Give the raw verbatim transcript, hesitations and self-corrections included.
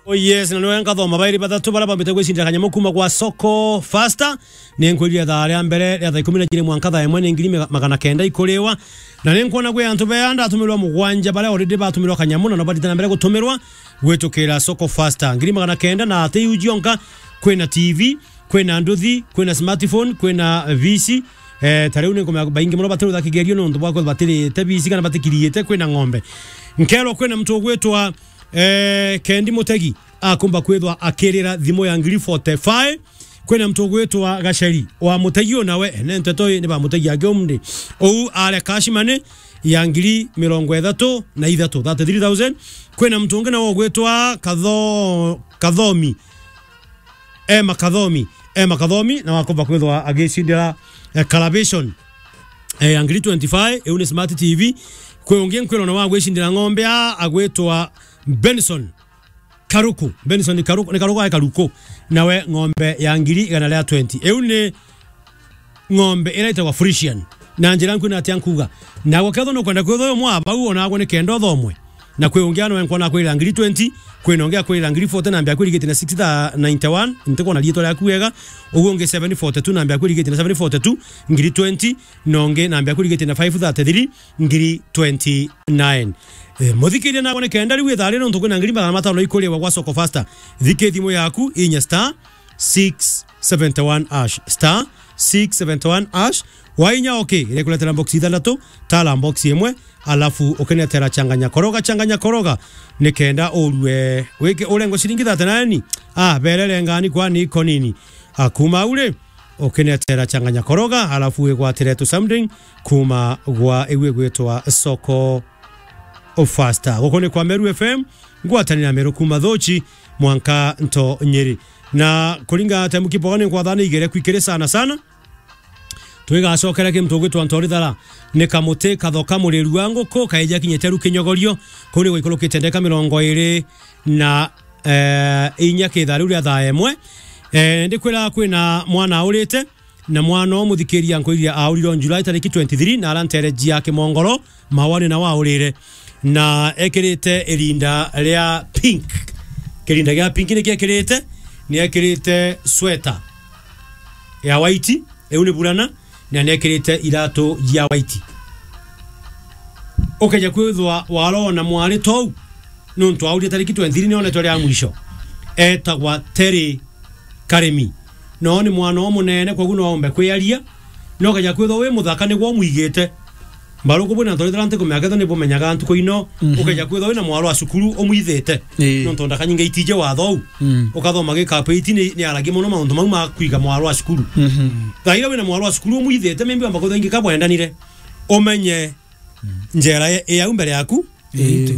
Oh yes, na nwenga thoma bairi batatu bara bambite gwicinda kanyamo kuma kwa Soko Faster ni nkwiria thari ya mbere ya thaa ikumi na igiri mwanka thaa imwe ni ngiri magana kenda ikuliwa na ni nkuona gwe antu be anda atumirwa mugwanja bare already batumirwa kanyamo na nobati tena mbere gutumirwa gwetukira Soko Faster ngiri magana kenda na ate ujionka kwena T V kwena nduthi kwena smartphone kwena V C eh tare une kuma baingi muno batero thakigerio no ndo bako batiri te V C kana batikiriete kwena ng'ombe nkero kwena mtu gwetwa Eh, Kendi Mutegi akumba kwethwa akirira thimo ya ngiri forty-five kwena mtu gwetwa Gashari wa Mutegi nawe ene nteto ni ba Mutegi age umndi ou ale kashimane ya ngiri mirongo ithatu na ithatu thirty-three thousand kwena mtu ngena wo gwetwa Kadho Kadhomi Ema Kadhomi Ema Kadhomi na wakumba kwethwa agecindira eh, Calibration eh, ya ngiri twenty-five eune Smart T V kweongie nkwelo na wa gwecindira ng'ombe agwetwa Benson Karuku Benson Karuku ni Karuku ay Karuku nawe ng'ombe ya ngiri gana lea twenty eune ng'ombe iraita wa Frisian na njira nku na tiankuga na wakatho no kwenda kwetho mwa ba uona agwo ni kendo thomwe na kweongia no enkona kwira ngiri twenty kwenongea kwira ngiri forty na mbya kwirigite na sixty ninety-one ntiko na lieto la kuwega ugonge seven forty-two na mbya kwirigite na seven forty-two ngiri twenty nonge na mbya kwirigite na five thirty-three ngiri twenty-nine. Eh, muthikire na gone kenda riwe thari no ntukuna ngiri magana matano ikuliwa kwa Soko Faster thike thimo yaku inya star six seventy-one ash star six seventy-one ash wainya okay ile kuletera box ithatatu tala box imwe alafu ukenetera changanya koroga changanya koroga nikenda olwe weke olengo shilingi thirty-nine ah berere ngani kwa niko nini akuma ule ukenetera changanya koroga alafu we kwa tiretu something kuma gwa ewe gwetwa Soko Faster gukone kwa Meru F M ngwatani na Meru kuma thochi mwanka nto Nyeri na kulinga temukipogane kwa thana igere kwikere sana sana twiga cokera ke mtu gwetwa Ntorithara ne kamote kathoka mureru wangu ko kaeja kinyeteru kinyogorio kuri gwikolokite ndeka mirongo iri na eh inya kitharu ria thaa emwe eh ndikwira kwina mwana urite na mwana omuthikiria nkoiria auriro July tariki twenty-three na arantereji yake mongoro mawani na waurire na ekirite irinda ria pink kirinda gya pink ni kekirite ni ekirite sweater ya white eune burana na nekirite irato ya white okaja kwethwa waro na mwari tou nuntu auri tariki twenty-three ne tore ya mwisho etagwa Terry Karemi no ni mwana omunene kwa guno ombe kwiaria no kaja kwethwa we muthaka ni gwo mwigite baruko bwana Ntorithara ntiko myaketho ni bumenyaga ntuko ino okaja kwethwa we na mwaro asukuru omwithete nuntu ndakanyinga itije watho ukathoma gikapeiti ni ni aragi muno maundu mau ma kwiga mwaro asukuru thaira we na mwaro asukuru omwithete membi amba kuthengi kabwendanire omenye njera ya umbere yaku